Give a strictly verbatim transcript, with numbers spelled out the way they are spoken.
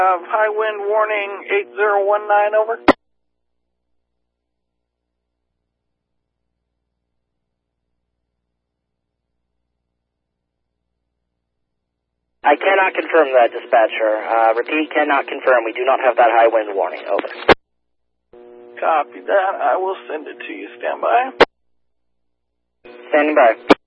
Uh, high wind warning eight zero one nine, over. I cannot confirm that, dispatcher. Uh, repeat, cannot confirm. We do not have that high wind warning. Over. Copy that. I will send it to you. Stand by. Standing by.